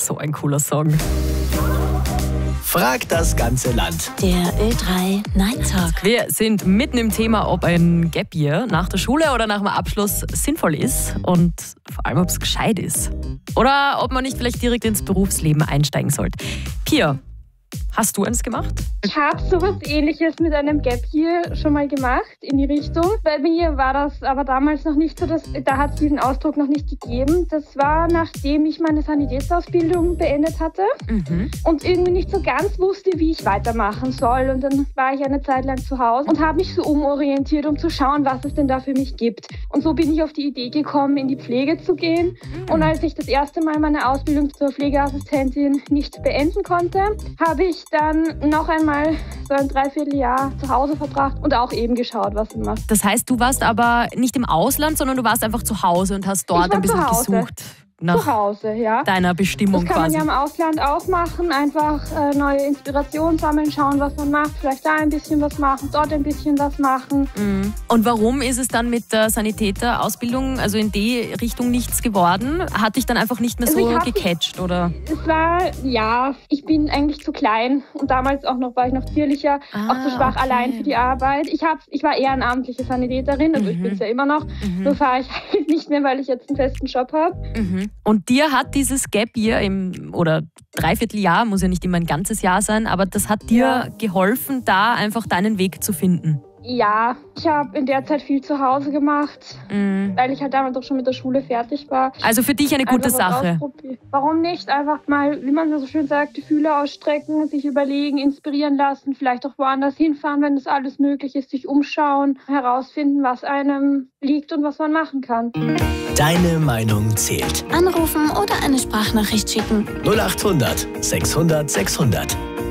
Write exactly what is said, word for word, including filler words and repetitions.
So ein cooler Song. Frag das ganze Land. Der Ö drei Night Talk. Wir sind mitten im Thema, ob ein Gap Year nach der Schule oder nach dem Abschluss sinnvoll ist und vor allem, ob es gescheit ist. Oder ob man nicht vielleicht direkt ins Berufsleben einsteigen sollte. Pia, hast du eins gemacht? Ich habe sowas Ähnliches mit einem Gap Year schon mal gemacht in die Richtung. Bei mir war das aber damals noch nicht so, dass, da hat es diesen Ausdruck noch nicht gegeben. Das war, nachdem ich meine Sanitätsausbildung beendet hatte Mhm. und irgendwie nicht so ganz wusste, wie ich weitermachen soll. Und dann war ich eine Zeit lang zu Hause und habe mich so umorientiert, um zu schauen, was es denn da für mich gibt. Und so bin ich auf die Idee gekommen, in die Pflege zu gehen. Und als ich das erste Mal meine Ausbildung zur Pflegeassistentin nicht beenden konnte, habe ich dann noch einmal so ein Dreivierteljahr zu Hause verbracht und auch eben geschaut, was ich mache. Das heißt, du warst aber nicht im Ausland, sondern du warst einfach zu Hause und hast Ich dort war ein bisschen zu Hause. gesucht Zu nach Hause, ja. deiner Bestimmung Das kann man quasi. ja im Ausland auch machen, einfach äh, neue Inspirationen sammeln, schauen, was man macht, vielleicht da ein bisschen was machen, dort ein bisschen was machen. Mhm. Und warum ist es dann mit der Sanitäterausbildung, also in die Richtung nichts geworden? Hat dich dann einfach nicht mehr Also so ich hab- gecatcht, oder? Es war, ja, ich bin eigentlich zu klein und damals auch noch war ich noch zierlicher, Ah, auch zu schwach okay. allein für die Arbeit. Ich, hab, ich war ehrenamtliche Sanitäterin, also ich Mhm. bin es ja immer noch, Mhm. nur fahre ich halt nicht mehr, weil ich jetzt einen festen Job habe. Mhm. Und dir hat dieses Gap Year im, oder Dreivierteljahr, muss ja nicht immer ein ganzes Jahr sein, aber das hat dir Ja. geholfen, da einfach deinen Weg zu finden. Ja, ich habe in der Zeit viel zu Hause gemacht, Mhm. weil ich halt damals auch schon mit der Schule fertig war. Also für dich eine gute Einfach was Sache. ausprobieren. Warum nicht? Einfach mal, wie man so schön sagt, die Fühler ausstrecken, sich überlegen, inspirieren lassen, vielleicht auch woanders hinfahren, wenn das alles möglich ist, sich umschauen, herausfinden, was einem liegt und was man machen kann. Deine Meinung zählt. Anrufen oder eine Sprachnachricht schicken. null acht hundert sechshundert sechshundert.